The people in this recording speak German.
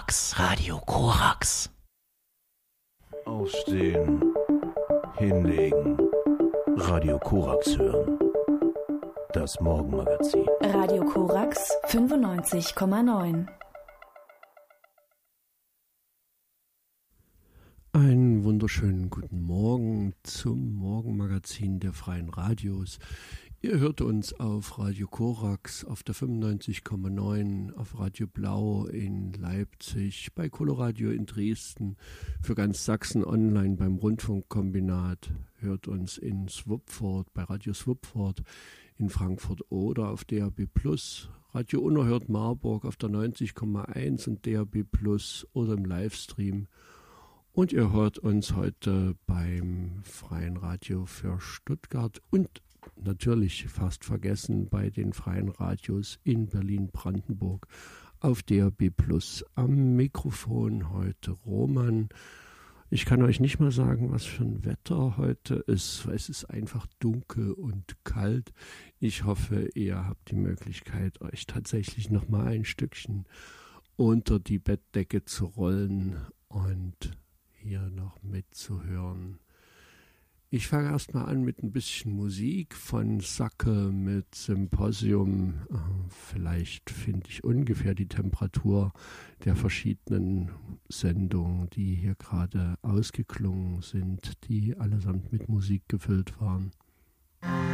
Radio Korax. Aufstehen, hinlegen, Radio Korax hören. Das Morgenmagazin. Radio Korax 95,9. Einen wunderschönen guten Morgen zum Morgenmagazin der Freien Radios. Ihr hört uns auf Radio Korax, auf der 95,9, auf Radio Blau in Leipzig, bei Coloradio in Dresden, für ganz Sachsen online beim Rundfunkkombinat. Hört uns in Swupford, bei Radio Swupford in Frankfurt oder auf DAB+, Radio Unerhört Marburg auf der 90,1 und DAB+ oder im Livestream. Und ihr hört uns heute beim Freien Radio für Stuttgart und natürlich fast vergessen bei den Freien Radios in Berlin-Brandenburg auf DAB+. Am Mikrofon heute Roman. Ich kann euch nicht mal sagen, was für ein Wetter heute ist. Es ist einfach dunkel und kalt. Ich hoffe, ihr habt die Möglichkeit, euch tatsächlich noch mal ein Stückchen unter die Bettdecke zu rollen und hier noch mitzuhören. Ich fange erstmal an mit ein bisschen Musik von Sacke mit Symposium. Vielleicht finde ich ungefähr die Temperatur der verschiedenen Sendungen, die hier gerade ausgeklungen sind, die allesamt mit Musik gefüllt waren.